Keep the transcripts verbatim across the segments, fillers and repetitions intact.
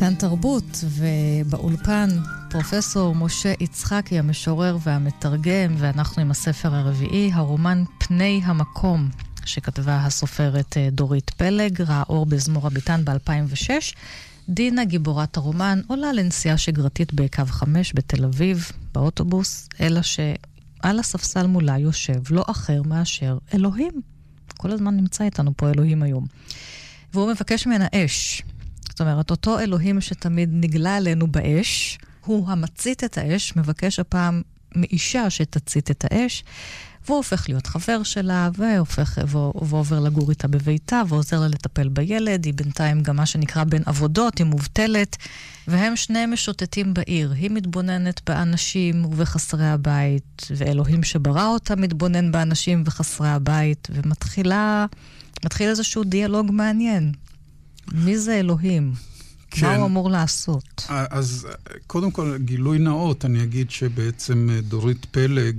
כאן תרבות, ובאולפן פרופסור משה יצחקי, המשורר והמתרגם, ואנחנו עם הספר הרביעי, הרומן פני המקום, שכתבה הסופרת דורית פלג, ראה אור בזמור הביטן ב-אלפיים ושש. דינה, גיבורת הרומן, עולה לנסיעה שגרתית בקו חמש בתל אביב, באוטובוס, אלא שעל הספסל מולה יושב לא אחר מאשר אלוהים. כל הזמן נמצא איתנו פה אלוהים היום. והוא מבקש ממנה אש. זאת אומרת, אותו אלוהים שתמיד נגלה עלינו באש, הוא המצית את האש, מבקש הפעם מאישה שתצית את האש, והוא הופך להיות חבר שלה, והופך, ועובר לגור איתה בביתה, ועוזר לה לטפל בילד. היא בינתיים גם מה שנקרא בין עבודות, היא מובטלת, והם שניהם משוטטים בעיר. היא מתבוננת באנשים ובחסרי הבית, ואלוהים שברא אותה מתבונן באנשים וחסרי הבית, ומתחילה, מתחיל איזשהו דיאלוג מעניין. מי זה אלוהים? כן. מה הוא אמור לעשות? אז קודם כל, גילוי נאות, אני אגיד שבעצם דורית פלג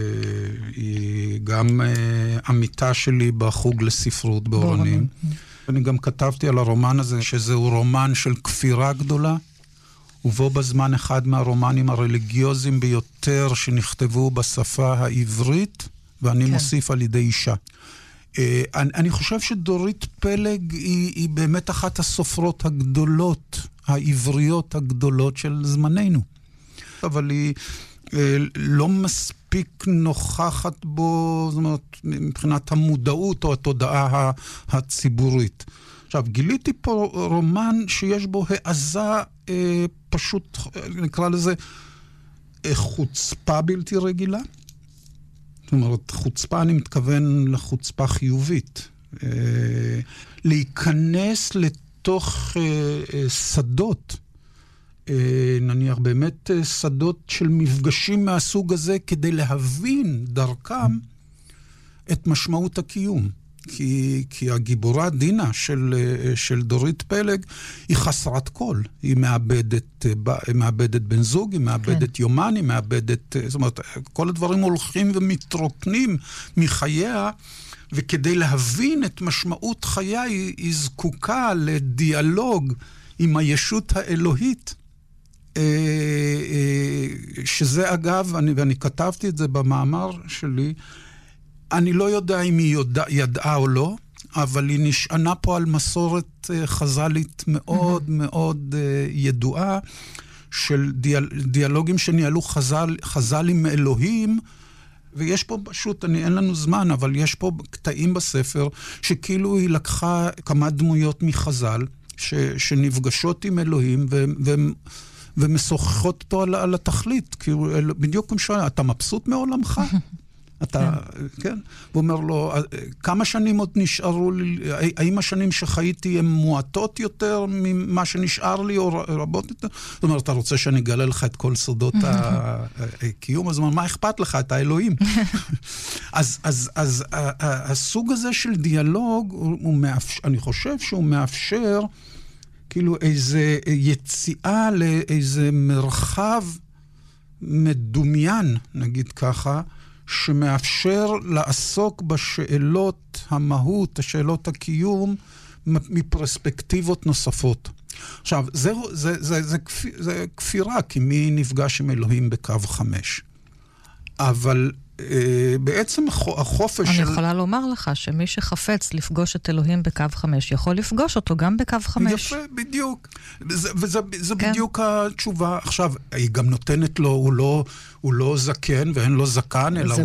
היא גם עמיתה שלי בחוג לספרות באורנים. אני גם כתבתי על הרומן הזה, שזהו רומן של כפירה גדולה, ובו בזמן אחד מהרומנים הרליגיוזיים ביותר שנכתבו בשפה העברית, ואני כן. מוסיף על ידי אישה. אני, אני חושב שדורית פלג היא, היא באמת אחת הסופרות הגדולות, העבריות הגדולות של זמננו. אבל היא לא מספיק נוכחת בו, זאת אומרת, מבחינת המודעות או התודעה הציבורית. עכשיו, גיליתי פה רומן שיש בו העזה אה, פשוט, נקרא לזה, אה, חוצפה בלתי רגילה. זאת אומרת, חוצפה, אני מתכוון לחוצפה חיובית. אה, להיכנס לתוך אה, אה, שדות, אה, נניח באמת אה, שדות של מפגשים מהסוג הזה, כדי להבין דרכם את משמעות הקיום. כי, כי הגיבורה דינה של, של דורית פלג היא חסרת כל. היא מאבדת, היא מאבדת בן זוג, היא מאבדת כן. יומן, היא מאבדת, זאת אומרת, כל הדברים הולכים ומתרוקנים מחייה, וכדי להבין את משמעות חייה, היא, היא זקוקה לדיאלוג עם הישות האלוהית, שזה אגב, אני, ואני כתבתי את זה במאמר שלי, אני לא יודע אם היא יודע, ידעה או לא, אבל היא נשענה פה על מסורת חז"לית מאוד mm-hmm. מאוד ידועה, של דיאל, דיאלוגים שניהלו חז"ל, חז"לים מאלוהים, ויש פה פשוט, אני, אין לנו זמן, אבל יש פה קטעים בספר, שכאילו היא לקחה כמה דמויות מחז"ל, ש, שנפגשות עם אלוהים, ו, ו, ומשוחחות אותו על, על התכלית, כאילו, בדיוק כמו שואל, אתה מבסוט מעולמך? אתה, כן? הוא אומר לו, כמה שנים עוד נשארו לי, האם השנים שחייתי הן מועטות יותר ממה שנשאר לי, או רבות יותר? זאת אומרת, אתה רוצה שאני אגלה לך את כל סודות הקיום? אז מה אכפת לך? את האלוהים. אז, אז, אז הסוג הזה של דיאלוג, אני חושב שהוא מאפשר כאילו איזה יציאה לאיזה מרחב מדומיין, נגיד ככה, שמאפשר לעסוק בשאלות המהות, השאלות הקיום, מפרספקטיבות נוספות. עכשיו, זה, זה, זה, זה, זה כפירה, כי מי נפגש עם אלוהים בקו חמש. אבל אה, בעצם החופש אני של... אני יכולה לומר לך שמי שחפץ לפגוש את אלוהים בקו חמש, יכול לפגוש אותו גם בקו חמש. יפה, בדיוק. וזה, וזה, זה כן. בדיוק התשובה. עכשיו, היא גם נותנת לו, הוא לא, הוא לא זקן ואין לו זקן, אלא